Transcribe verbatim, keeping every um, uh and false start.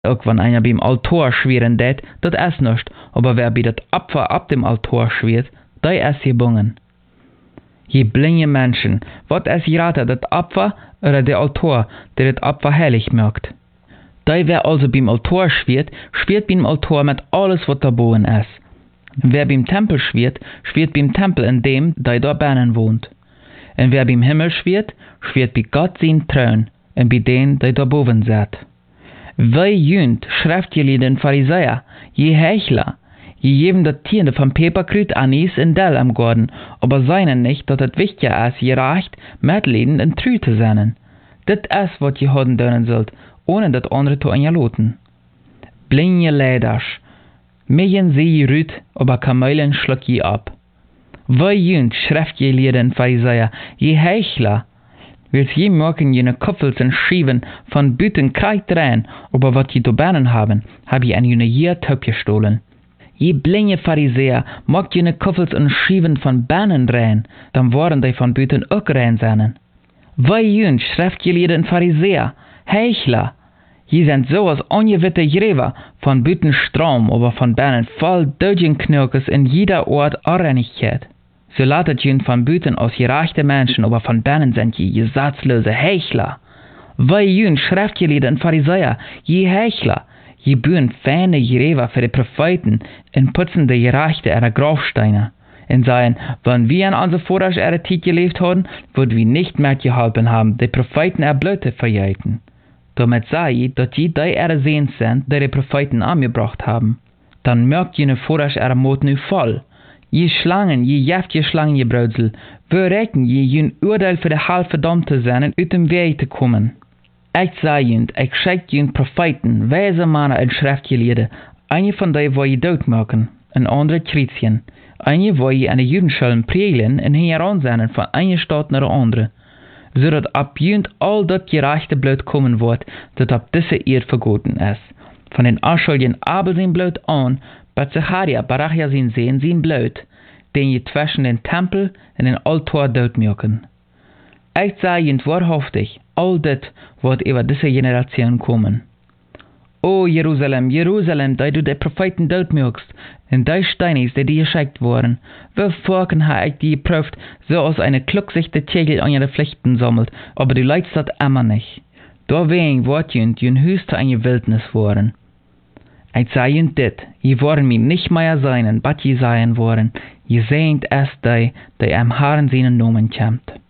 Auch wenn einer beim Altar schweren det, dat es nicht, aber wer bei dat Opfer ab dem Altar schwert, der es gebungen. Je blinde Menschen, wat es gerade dat Opfer oder der Altar, der dat Opfer heilig macht. Der wer also beim Altar schwert, schwert beim Altar mit alles wat da boven ist. Wer beim Tempel schwert, schwert beim Tempel in dem, der da binnen wohnt. Und wer beim Himmel schwert, schwert bei Gott sein Thron und bei dem, der da boven sitzt. Wei jünt, schreibt je den Pharisäer, je Heuchler, je geben dat Tiende vom Peperkrüt Anis in Dell am Garten, aber seinen nicht, dat het wichtiger ist, je reicht, Mitleiden und Trü zu sein. Dit ist, wat je hoden dönen sollt, ohne dat andere zu anjaloten. Blinde Leiders, Megen sie je rüt, aber Kamelen schluck je ab. Wei jünt, schreibt je den Pharisäer, je Heuchler, Wils je morgen jene Kopfels en Schieven von Büten kreigt rein, aber wat je do banen haben, hab je an jene hier Töp gestohlen. Je blinde Pharisäer, mag jene Kopfels en Schieven von Banen rein, dann waren die von Büten auch rein seinen. Wei jünt, schreibt je den Pharisäer, Heuchler, je sind so als ongewitte Gräber, von Büten Strom, aber von Banen voll Dödgenknirkes in jeder Ort Arreinigkeit. So latet jün von Büten aus gerechte Menschen, aber von Bannen sind je gesatzlose Heuchler. Wei jün schreibt je den Pharisäer, je Heuchler, je bühen feine Gräber für die Propheten und putzen die Gerechte ihre Grabsteine. Und sagen, wenn wir an unser Vordersch ihre Zeit gelebt haben, würden wir nicht mehr geholfen haben, die Propheten ihr Blöte verjeiten. Damit sei je, dass je die ihre Sehn sind, die die Propheten angebracht haben. Dann merkt jene Vordersch ihre Mut nu voll. Je Schlangen, je jeftige Schlangengebraudsel, wir recken je jün Urteil für die halbverdammte zijn uit dem Weg zu kommen. Ich sei jünd, ich schickt jün Propheten, weise Männer und Schriftgelehrte, eine von denen wo je dood machen, ein andere Chrétien, eine wo je an die Judenschulden prägeln und heranseinen von einer Stadt nach der andere, so dat ab jünd all dat gerechte Blut kommen wird, dat ab diese Erde vergoten ist. Von den Anschuldigen Abel sein Blut an, bei Zacharia, Barachia sein Sehen sein Blut, den je zwischen den Tempel und den Altar dort mirken. Ich sage jent wahrhaftig, all dit wird über diese Generation kommen. O Jerusalem, Jerusalem, da du die Propheten dort mirkst, und die Steinis, die dir geschickt wurden, wie Volken ha ich die geprüft, so als eine klucksichte Tegel an ihre Pflichten sammelt, aber du leidst dat immer nicht. Deswegen wird jent jün höchste eine Wildnis worden. Ich sage jent dit, je wollen mir nicht mehr sein, bat je sein worden, je sehnt es die, die am Herrn seinen Namen kämmt.